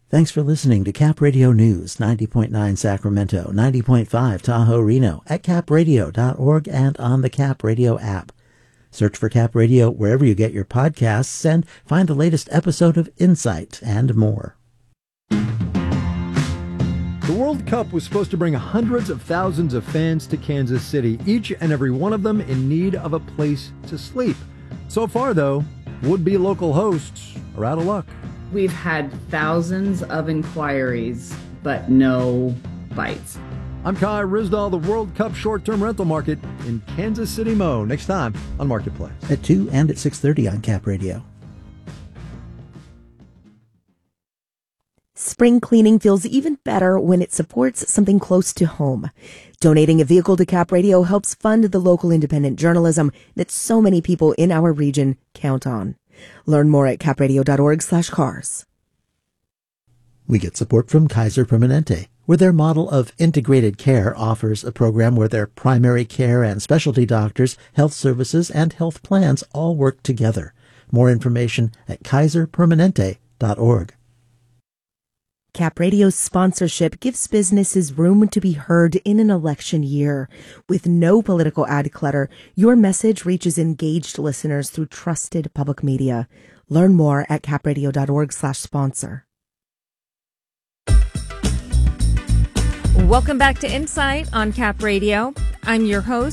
Thanks for listening to Cap Radio News, 90.9 Sacramento, 90.5 Tahoe Reno, at capradio.org and on the Cap Radio app. Search for Cap Radio wherever you get your podcasts and find the latest episode of Insight and more. The World Cup was supposed to bring hundreds of thousands of fans to Kansas City, each and every one of them in need of a place to sleep. So far, though, would-be local hosts are out of luck. We've had thousands of inquiries, but no bites. I'm Kai Rizdal, the World Cup short-term rental market in Kansas City, Mo. Next time on Marketplace. At 2 and at 6:30 on Cap Radio. Spring cleaning feels even better when it supports something close to home. Donating a vehicle to Cap Radio helps fund the local independent journalism that so many people in our region count on. Learn more at capradio.org/cars. We get support from Kaiser Permanente, where their model of integrated care offers a program where their primary care and specialty doctors, health services, and health plans all work together. More information at kaiserpermanente.org. Cap Radio's sponsorship gives businesses room to be heard in an election year. With no political ad clutter, your message reaches engaged listeners through trusted public media. Learn more at capradio.org/sponsor. Welcome back to Insight on Cap Radio. I'm your host,